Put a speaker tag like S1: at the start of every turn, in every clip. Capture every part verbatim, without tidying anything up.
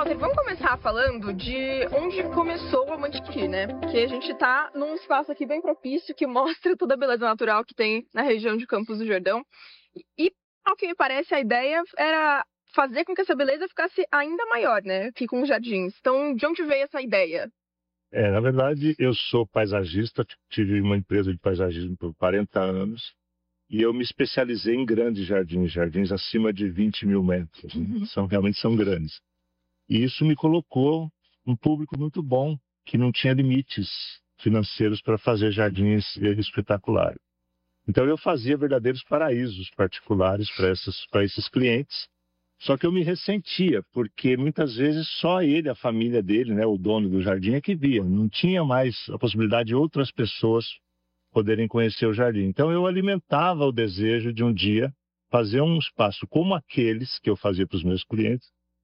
S1: Walter, vamos começar falando de onde começou a Mantiqueira, né? Porque a gente tá num espaço aqui bem propício que mostra toda a beleza natural que tem na região de Campos do Jordão. E, ao que me parece, a ideia era fazer com que essa beleza ficasse ainda maior, né? Aqui com os jardins. Então, de onde veio essa ideia?
S2: É, na verdade, eu sou paisagista, tive uma empresa de paisagismo por quarenta anos e eu me especializei em grandes jardins, jardins acima de vinte mil metros, né?
S1: Uhum.
S2: São, realmente são grandes. E isso me colocou um público muito bom, que não tinha limites financeiros para fazer jardins espetaculares. Então eu fazia verdadeiros paraísos particulares para esses, para esses clientes. Só que eu me ressentia, porque muitas vezes só ele, a família dele, né, o dono do jardim, é que via. Não tinha mais a possibilidade de outras pessoas poderem conhecer o jardim. Então eu alimentava o desejo de um dia fazer um espaço como aqueles que eu fazia para os meus clientes,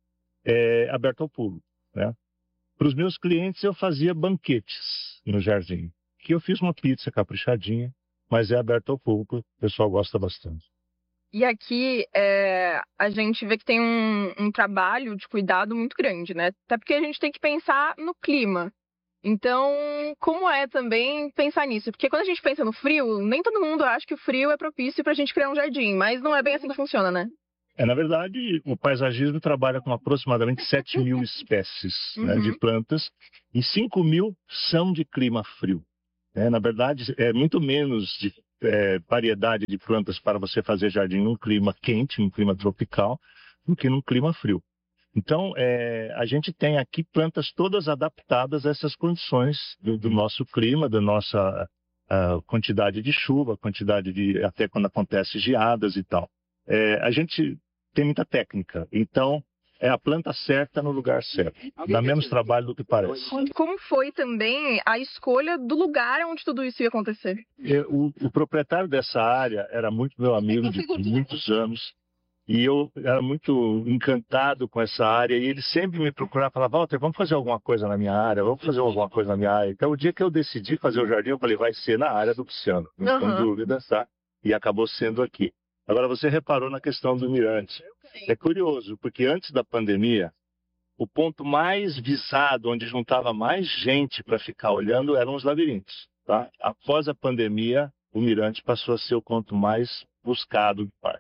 S2: é, aberto ao público, né? Para os meus clientes eu fazia banquetes no jardim, que eu fiz uma pizza caprichadinha, mas é aberto ao público, o pessoal gosta bastante.
S1: E aqui é, a gente vê que tem um, um trabalho de cuidado muito grande, né? Até porque a gente tem que pensar no clima. Então, como é também pensar nisso? Porque quando a gente pensa no frio, nem todo mundo acha que o frio é propício para a gente criar um jardim, mas não é bem assim que funciona, né?
S2: É, na verdade, o paisagismo trabalha com aproximadamente sete mil espécies,
S1: Uhum.
S2: né, de plantas, e cinco mil são de clima frio. É, na verdade, é muito menos de é, variedade de plantas para você fazer jardim num clima quente, num clima tropical, do que num clima frio. Então, é, a gente tem aqui plantas todas adaptadas a essas condições do, do nosso clima, da nossa a quantidade de chuva, quantidade de, até quando acontece geadas e tal. É, a gente tem muita técnica, então é a planta certa no lugar certo. Dá menos trabalho do que parece.
S1: Como foi também a escolha do lugar onde tudo isso ia acontecer?
S2: Eu, o, o proprietário dessa área era muito meu amigo de muitos anos, e eu era muito encantado com essa área, e ele sempre me procurava e falava: Walter, vamos fazer alguma coisa na minha área, vamos fazer alguma coisa na minha área. Então o dia que eu decidi fazer o jardim, eu falei: vai ser na área do Pisciano, não tem
S1: Uhum.
S2: dúvidas, tá? E acabou sendo aqui. Agora, você reparou na questão do mirante. É curioso, porque antes da pandemia, o ponto mais visado, onde juntava mais gente para ficar olhando, eram os labirintos, tá? Após a pandemia, o mirante passou a ser o ponto mais buscado do parque.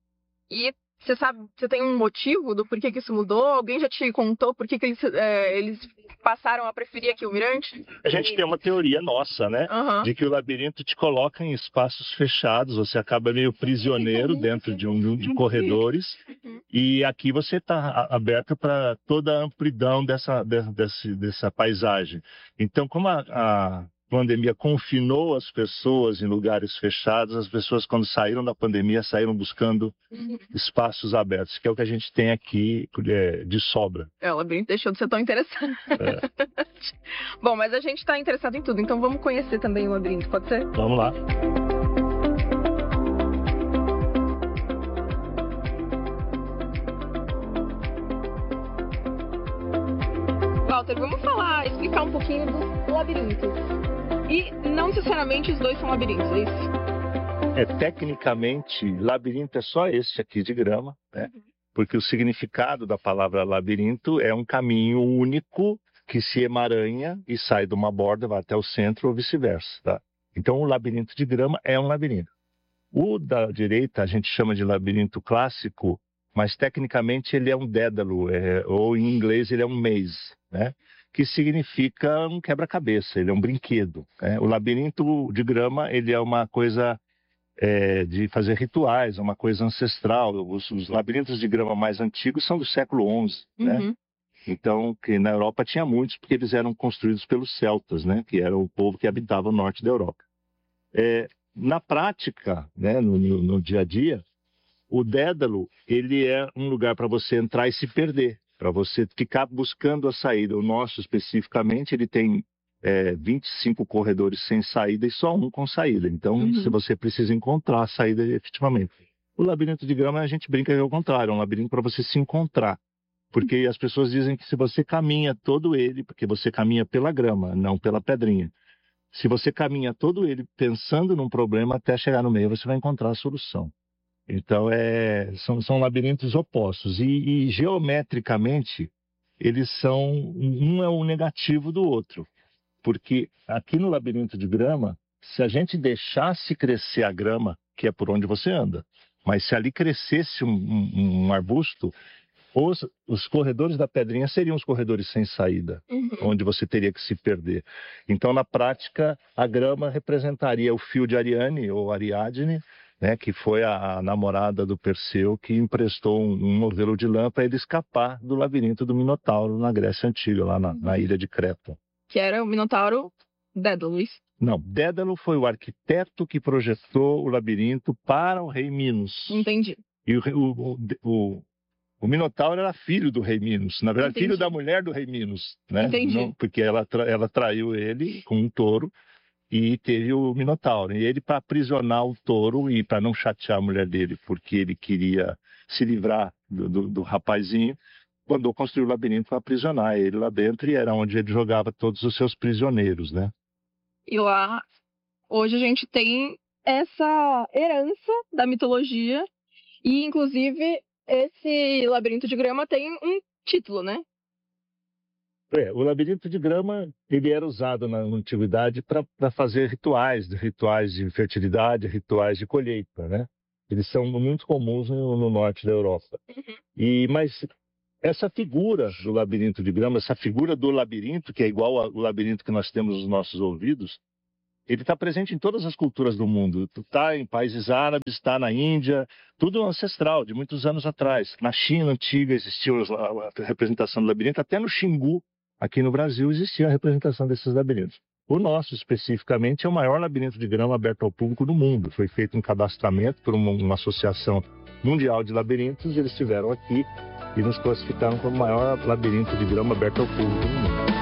S1: E você sabe, você tem um motivo do porquê que isso mudou? Alguém já te contou por que, que eles, é, eles passaram a preferir aqui o mirante?
S2: A gente tem uma teoria nossa, né?
S1: Uhum.
S2: De que o labirinto te coloca em espaços fechados, você acaba meio prisioneiro dentro de um de corredores, e aqui você está aberto para toda a amplidão dessa, dessa, dessa paisagem. Então, como a, a pandemia confinou as pessoas em lugares fechados, as pessoas, quando saíram da pandemia, saíram buscando espaços abertos, que é o que a gente tem aqui é, de sobra.
S1: É, o labirinto deixou de ser tão interessante.
S2: É.
S1: Bom, mas a gente está interessado em tudo, então vamos conhecer também o labirinto, pode ser?
S2: Vamos lá.
S1: Walter, vamos falar, explicar um pouquinho dos labirintos. E não necessariamente os dois são labirintos, é isso?
S2: É, tecnicamente, labirinto é só esse aqui de grama, né? Uhum. Porque o significado da palavra labirinto é um caminho único que se emaranha e sai de uma borda, vai até o centro ou vice-versa, tá? Então, o labirinto de grama é um labirinto. O da direita a gente chama de labirinto clássico, mas tecnicamente ele é um dédalo, é, ou em inglês ele é um maze, né? Que significa um quebra-cabeça, ele é um brinquedo, né? O labirinto de grama, ele é uma coisa é, de fazer rituais, é uma coisa ancestral. Os, os labirintos de grama mais antigos são do século onze,
S1: uhum.
S2: né? Então, que na Europa tinha muitos, porque eles eram construídos pelos celtas, né? Que era o povo que habitava o norte da Europa. É, na prática, né, no, no, no dia a dia, o dédalo, ele é um lugar para você entrar e se perder, para você ficar buscando a saída. O nosso, especificamente, ele tem é, vinte e cinco corredores sem saída e só um com saída. Então, uhum. se você precisa encontrar a saída efetivamente. O labirinto de grama, a gente brinca que é o contrário, é um labirinto para você se encontrar. Porque as pessoas dizem que se você caminha todo ele, porque você caminha pela grama, não pela pedrinha. Se você caminha todo ele pensando num problema, até chegar no meio, você vai encontrar a solução. Então, é, são, são labirintos opostos. E, e geometricamente, eles são, um é o negativo do outro. Porque aqui no labirinto de grama, se a gente deixasse crescer a grama, que é por onde você anda, mas se ali crescesse um, um, um arbusto, os, os corredores da pedrinha seriam os corredores sem saída,
S1: Uhum.
S2: onde você teria que se perder. Então, na prática, a grama representaria o fio de Ariane, ou Ariadne, né, que foi a, a namorada do Perseu, que emprestou um, um novelo de lã para ele escapar do labirinto do Minotauro na Grécia Antiga, lá na,
S1: Uhum.
S2: na ilha de Creta.
S1: Que era o Minotauro Dédalo.
S2: Não, Dédalo foi o arquiteto que projetou o labirinto para o rei Minos.
S1: Entendi.
S2: E o, o, o, o Minotauro era filho do rei Minos, na verdade,
S1: Entendi.
S2: filho da mulher do rei Minos, né?
S1: Entendi.
S2: Não, porque ela, tra, ela traiu ele com um touro e teve o Minotauro. E ele, para aprisionar o touro e para não chatear a mulher dele, porque ele queria se livrar do, do, do rapazinho, mandou construir o labirinto para aprisionar ele lá dentro, e era onde ele jogava todos os seus prisioneiros, né?
S1: E lá, hoje a gente tem essa herança da mitologia, e inclusive esse labirinto de grama tem um título, né?
S2: É, o labirinto de grama, ele era usado na antiguidade para fazer rituais, rituais de fertilidade, rituais de colheita, né? Eles são muito comuns no, no norte da Europa.
S1: Uhum.
S2: E, mas essa figura do labirinto de grama, essa figura do labirinto, que é igual ao labirinto que nós temos nos nossos ouvidos, ele está presente em todas as culturas do mundo. Está em países árabes, está na Índia, tudo ancestral, de muitos anos atrás. Na China antiga existia a representação do labirinto, até no Xingu, aqui no Brasil, existia a representação desses labirintos. O nosso, especificamente, é o maior labirinto de grama aberto ao público do mundo. Foi feito um cadastramento por uma, uma associação mundial de labirintos, e eles estiveram aqui e nos classificaram como o maior labirinto de grama aberto ao público do mundo.